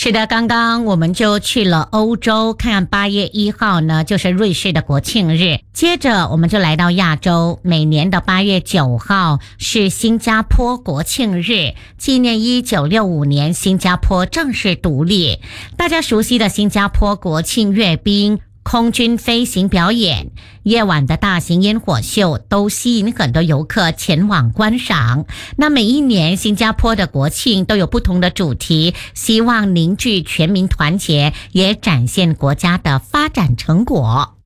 是的，刚刚我们就去了欧洲，看8月1号呢，就是瑞士的国庆日。接着我们就来到亚洲，每年的8月9号是新加坡国庆日，纪念1965年新加坡正式独立。大家熟悉的新加坡国庆阅兵、空军飞行表演、夜晚的大型烟火秀都吸引很多游客前往观赏。那每一年新加坡的国庆都有不同的主题，希望凝聚全民团结，也展现国家的发展成果。